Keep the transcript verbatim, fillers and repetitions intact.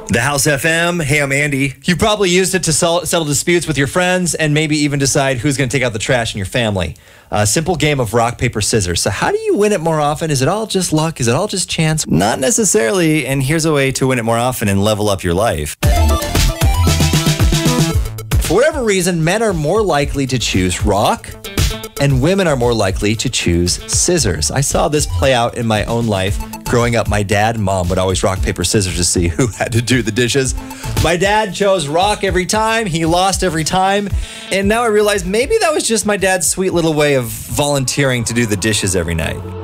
The House F M. Hey, I'm Andy. You probably used it to sell, settle disputes with your friends and maybe even decide who's going to take out the trash in your family. A simple game of rock, paper, scissors. So how do you win it more often? Is it all just luck? Is it all just chance? Not necessarily, and here's a way to win it more often and level up your life. For whatever reason, men are more likely to choose rock and women are more likely to choose scissors. I saw this play out in my own life. Growing up, my dad and mom would always rock, paper, scissors to see who had to do the dishes. My dad chose rock every time. He lost every time. And now I realize maybe that was just my dad's sweet little way of volunteering to do the dishes every night.